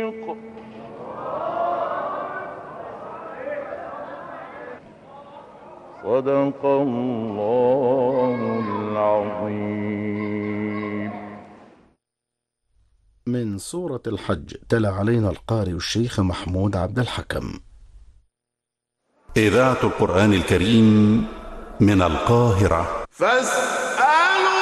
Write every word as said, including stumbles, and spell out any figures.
صدق الله العظيم. من سورة الحج تلا علينا القارئ الشيخ محمود عبد الحكم. إذاعة القرآن الكريم من القاهرة. فاسألوا